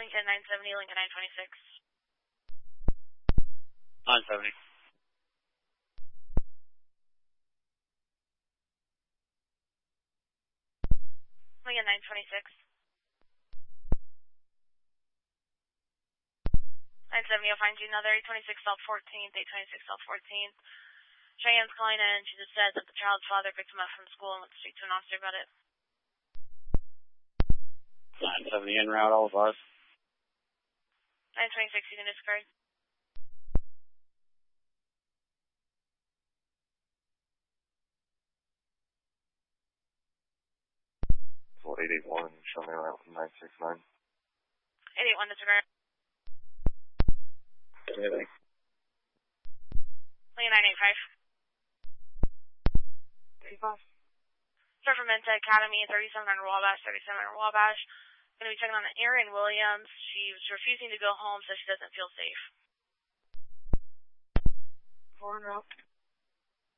Lincoln 970, Lincoln 926. 970. Lincoln 926. 970, I'll find you another 826 South 14th, 826 South 14th. Cheyenne's calling in. She just said that the child's father picked him up from school and went to speak to an officer about it. 970 en route, all of us. 926, you can discard. Well, 881, show me around 969. 881, disregard. Anything. Lincoln 985. 35. Sacramento Academy, 3700 Wabash, 3700 Wabash. Going to be checking on Erin Williams. She's refusing to go home, so she doesn't feel safe. 400 out.